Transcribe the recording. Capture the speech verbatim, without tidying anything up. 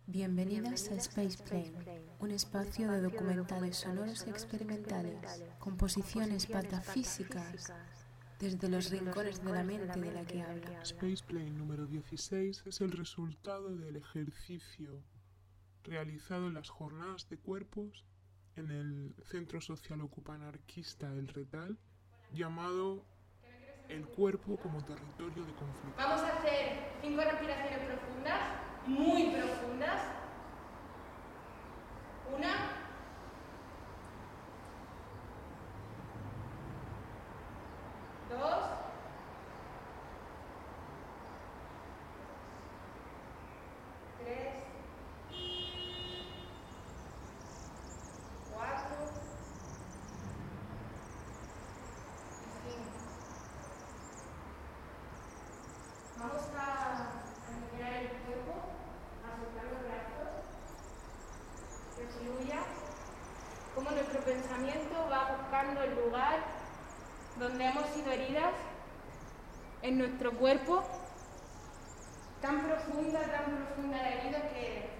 Bienvenidas a Space Plane, un espacio de documentales sonoros experimentales, composiciones patafísicas desde los rincones de la mente de la que habla. Space Plane número dieciséis es el resultado del ejercicio realizado en las jornadas de cuerpos en el Centro Social Ocupanarquista El Retal, llamado El Cuerpo como Territorio de Conflicto. Vamos a hacer cinco respiraciones profundas, muy profundas. Una. Dos. Tres. Cuatro. Y cinco. Vamos a alinear el cuerpo, a soltar los brazos, que fluya, como nuestro pensamiento va buscando el lugar donde hemos sido heridas en nuestro cuerpo, tan profunda, tan profunda la herida que